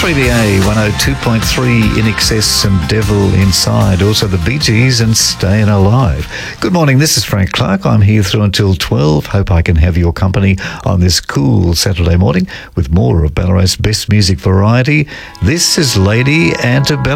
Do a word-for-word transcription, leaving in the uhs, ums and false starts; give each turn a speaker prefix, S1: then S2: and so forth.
S1: three B A one oh two point three, In Excess and Devil Inside. Also the Bee Gees and Staying Alive. Good morning, this is Frank Clark. I'm here through until twelve. Hope I can have your company on this cool Saturday morning with more of Ballarat's best music variety. This is Lady Antebellum.